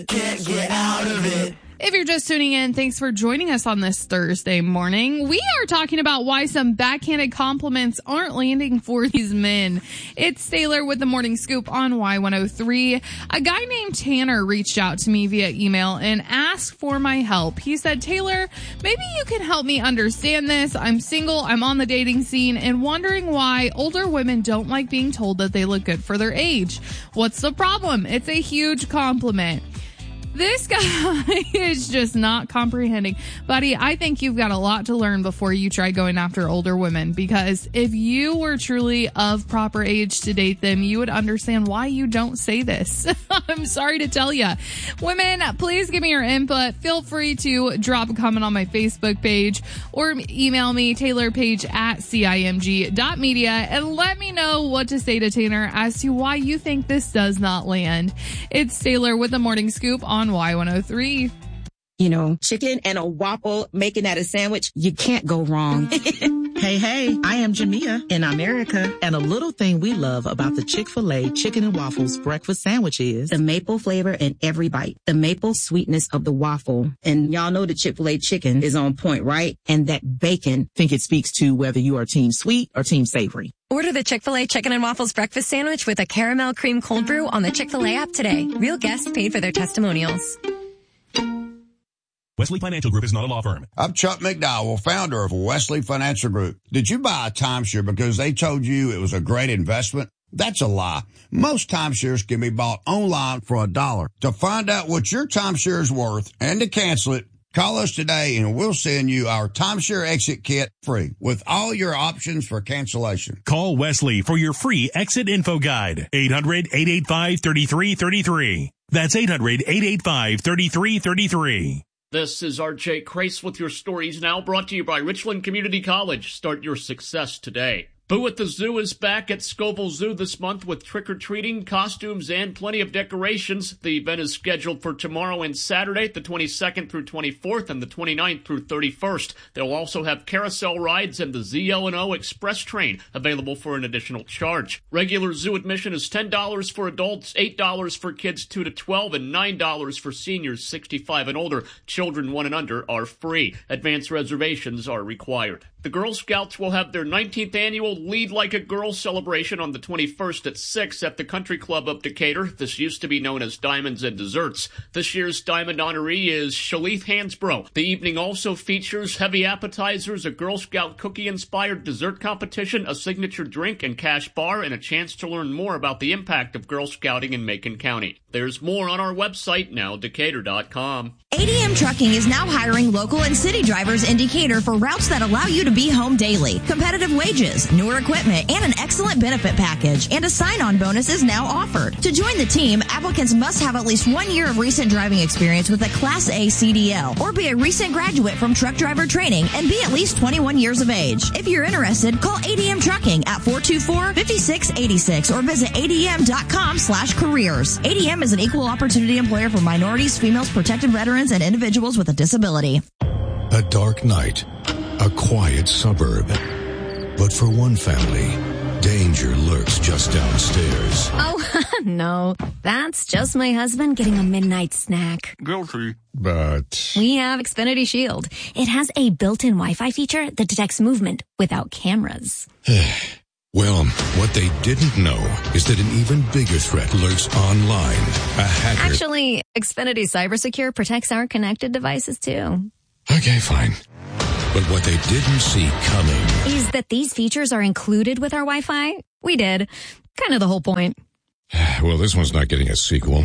Can't get out of it. If you're just tuning in, thanks for joining us on this Thursday morning. We are talking about why some backhanded compliments aren't landing for these men. It's Taylor with the Morning Scoop on Y103. A guy named Tanner reached out to me via email and asked for my help. He said, Taylor, maybe you can help me understand this. I'm single, I'm on the dating scene, and wondering why older women don't like being told that they look good for their age. What's the problem? It's a huge compliment. This guy is just not comprehending. Buddy, I think you've got a lot to learn before you try going after older women, because if you were truly of proper age to date them, you would understand why you don't say this. I'm sorry to tell you. Women, please give me your input. Feel free to drop a comment on my Facebook page or email me, taylorpage@cimg.media, and let me know what to say to Tanner as to why you think this does not land. It's Taylor with the Morning Scoop on Y103. You know, chicken and a waffle, making that a sandwich, you can't go wrong. Hey, I am Jamia in America. And a little thing we love about the Chick-fil-A Chicken and Waffles breakfast sandwich is the maple flavor in every bite, the maple sweetness of the waffle. And y'all know the Chick-fil-A chicken is on point, right? And that bacon. Think it speaks to whether you are team sweet or team savory. Order the Chick-fil-A Chicken and Waffles breakfast sandwich with a caramel cream cold brew on the Chick-fil-A app today. Real guests paid for their testimonials. Wesley Financial Group is not a law firm. I'm Chuck McDowell, founder of Wesley Financial Group. Did you buy a timeshare because they told you it was a great investment? That's a lie. Most timeshares can be bought online for $1. To find out what your timeshare is worth and to cancel it, call us today and we'll send you our timeshare exit kit free with all your options for cancellation. Call Wesley for your free exit info guide. 800-885-3333. That's 800-885-3333. This is RJ Crace with your stories now, brought to you by Richland Community College. Start your success today. Boo at the Zoo is back at Scoville Zoo this month with trick-or-treating, costumes, and plenty of decorations. The event is scheduled for tomorrow and Saturday, the 22nd through 24th, and the 29th through 31st. They'll also have carousel rides and the ZL&O Express train available for an additional charge. Regular zoo admission is $10 for adults, $8 for kids 2 to 12, and $9 for seniors 65 and older. Children 1 and under are free. Advance reservations are required. The Girl Scouts will have their 19th annual Lead Like a Girl celebration on the 21st at 6 at the Country Club of Decatur. This used to be known as Diamonds and Desserts. This year's Diamond honoree is Shalith Hansbrough. The evening also features heavy appetizers, a Girl Scout cookie-inspired dessert competition, a signature drink and cash bar, and a chance to learn more about the impact of Girl Scouting in Macon County. There's more on our website, nowdecatur.com. ADM Trucking is now hiring local and city drivers in Decatur for routes that allow you to be home daily. Competitive wages, newer equipment, and an excellent benefit package. And a sign-on bonus is now offered. To join the team, applicants must have at least 1 year of recent driving experience with a Class A CDL, or be a recent graduate from truck driver training and be at least 21 years of age. If you're interested, call ADM Trucking at 424-5686 or visit adm.com/careers. ADM is an equal opportunity employer for minorities, females, protected veterans, and individuals with a disability. A dark night, a quiet suburb. But for one family, danger lurks just downstairs. Oh, no. That's just my husband getting a midnight snack. Guilty. But We have Xfinity Shield. It has a built-in Wi-Fi feature that detects movement without cameras. well, what they didn't know is that an even bigger threat lurks online. A hacker. Actually, Xfinity CyberSecure protects our connected devices, too. Okay, fine. But what they didn't see coming is that these features are included with our Wi-Fi. We did. Kind of the whole point. Well, this one's not getting a sequel.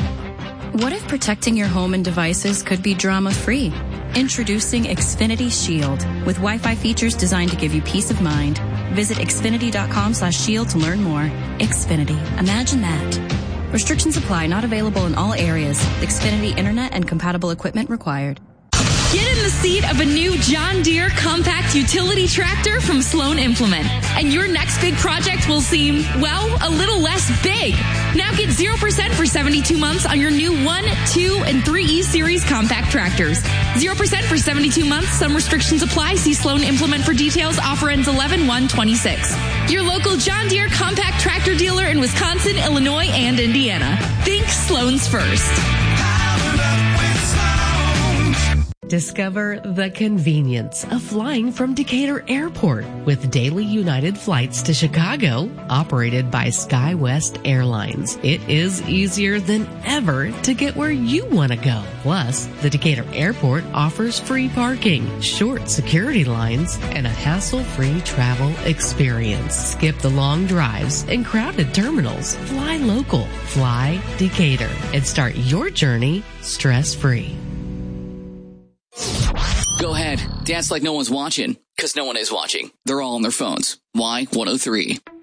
What if protecting your home and devices could be drama-free? Introducing Xfinity Shield with Wi-Fi features designed to give you peace of mind. Visit Xfinity.com/shield to learn more. Xfinity. Imagine that. Restrictions apply. Not available in all areas. Xfinity Internet and compatible equipment required. Get in the seat of a new John Deere compact utility tractor from Sloan Implement, and your next big project will seem, well, a little less big. Now get 0% for 72 months on your new 1, 2, and 3E Series compact tractors. 0% for 72 months. Some restrictions apply. See Sloan Implement for details. Offer ends 11/1/26. Your local John Deere compact tractor dealer in Wisconsin, Illinois, and Indiana. Think Sloan's first. Discover the convenience of flying from Decatur Airport with daily United flights to Chicago, operated by SkyWest Airlines. It is easier than ever to get where you want to go. Plus, the Decatur Airport offers free parking, short security lines, and a hassle-free travel experience. Skip the long drives and crowded terminals. Fly local. Fly Decatur and start your journey stress-free. Go ahead. Dance like no one's watching, because no one is watching. They're all on their phones. Y103.